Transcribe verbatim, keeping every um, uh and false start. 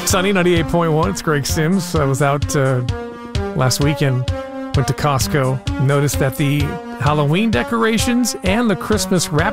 Sunny ninety-eight point one. It's Greg Sims. I was out uh, last weekend. Went to Costco. Noticed that the Halloween decorations and the Christmas wrap